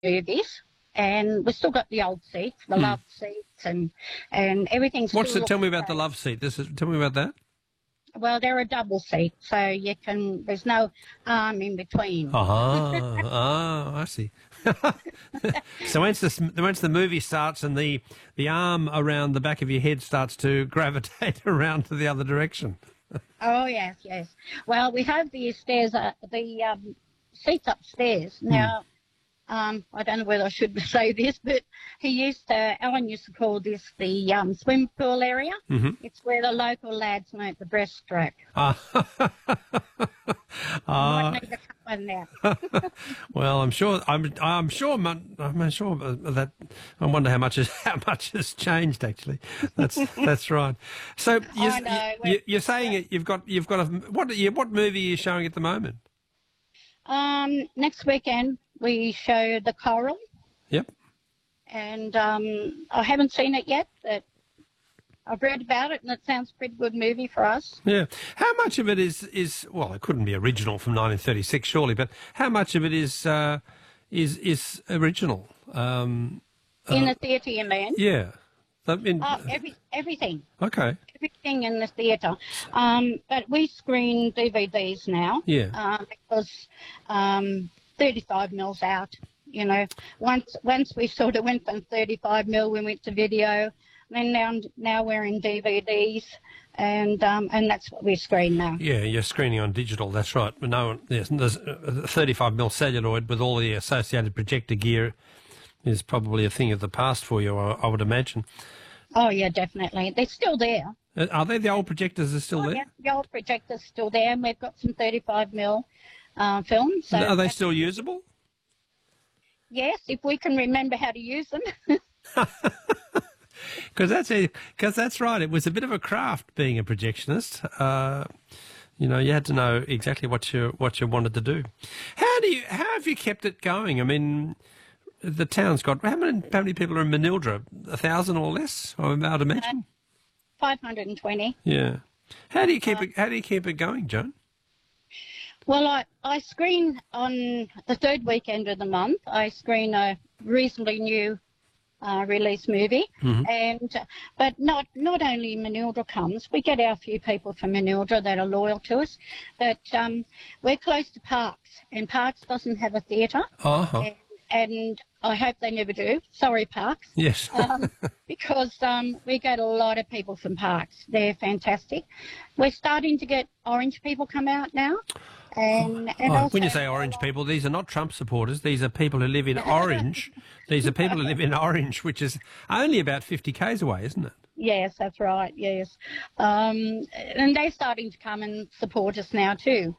movies, and we've still got the old seats, the love seats, and everything's. Tell me about the love seat. Tell me about that. Well, they're a double seat, so you can. There's no arm in between. I see. So once the movie starts and the arm around the back of your head starts to gravitate around to the other direction. Oh yes. Well, we have the stairs, the seats upstairs now. I don't know whether I should say this, but Alan used to call this the swim pool area. Mm-hmm. It's where the local lads make the breaststroke. Might need to cut one now. Well, I'm sure that I wonder how much has changed actually. That's right. So you're saying you've got what movie are you showing at the moment? Next weekend we show The Coral. Yep. And I haven't seen it yet, but I've read about it, and it sounds a pretty good movie for us. Yeah. How much of it is well, it couldn't be original from 1936, surely, but how much of it is original? In the theatre, you mean? Yeah. Everything. Okay. Everything in the theatre. But we screen DVDs now. Yeah. Because 35 mils out. You know, once we sort of went from 35 mil, we went to video. Then now we're in DVDs, and that's what we screen now. Yeah, you're screening on digital. That's right. But there's 35 mil celluloid with all the associated projector gear is probably a thing of the past for you, I would imagine. Oh yeah, definitely. They're still there. Are they? The old projectors are still there? Yeah, the old projector's still there, and we've got some 35 mil films. So are they still usable? Yes, if we can remember how to use them. Because that's right. It was a bit of a craft being a projectionist. You had to know exactly what you wanted to do. How have you kept it going? I mean, the town's got how many people are in Manildra? 1,000 or less, I'm about to imagine. 520. Yeah. How do you keep it going, Joan? Well, I screen on the third weekend of the month. I screen a reasonably new release movie, but not only Manildra comes. We get our few people from Manildra that are loyal to us, but we're close to Parks, and Parks doesn't have a theatre, and I hope they never do. Sorry, Parks. Yes. Because we get a lot of people from Parks. They're fantastic. We're starting to get Orange people come out now. And also, when you say Orange people, these are not Trump supporters. These are people who live in Orange. These are people who live in Orange, which is only about 50 k's away, isn't it? Yes, that's right, yes. And they're starting to come and support us now too.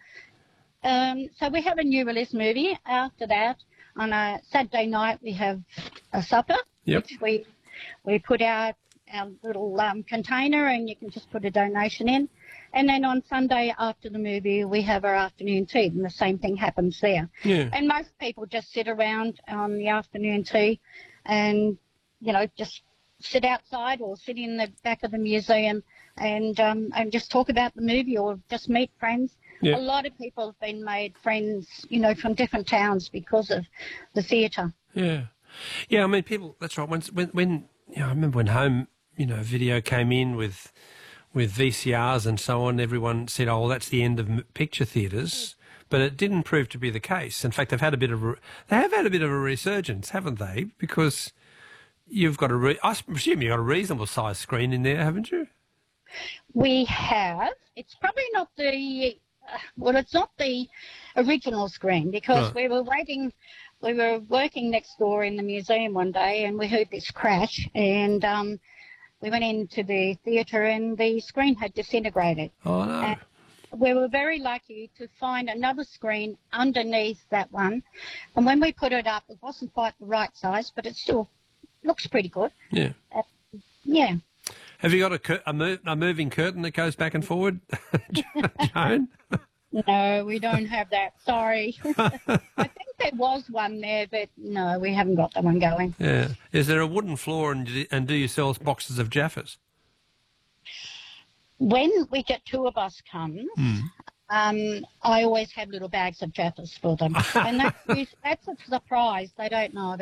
So we have a new release movie. After that, on a Saturday night, we have a supper, which we put out our little container, and you can just put a donation in. And then on Sunday after the movie, we have our afternoon tea, and the same thing happens there. Yeah. And most people just sit around on the afternoon tea and, just sit outside or sit in the back of the museum and just talk about the movie or just meet friends. Yeah. A lot of people have been made friends, from different towns because of the theatre. Yeah. Yeah, I mean, people, that's right. When I remember when home, video came in with VCRs and so on, everyone said, "Oh, well, that's the end of picture theatres," but it didn't prove to be the case. In fact, they have had a bit of a resurgence, haven't they? Because you've got I presume you've got a reasonable sized screen in there, haven't you? We have. It's probably not it's not the original screen because we were working next door in the museum one day and we heard this crash and we went into the theatre and the screen had disintegrated. Oh, no. And we were very lucky to find another screen underneath that one. And when we put it up, it wasn't quite the right size, but it still looks pretty good. Yeah. Yeah. Have you got a moving curtain that goes back and forward, Joan? No, we don't have that. Sorry. I think there was one there, but no, we haven't got that one going. Yeah. Is there a wooden floor and do you sell boxes of Jaffas? When We Get Tour Bus comes, I always have little bags of Jaffas for them. And that's a surprise. They don't know about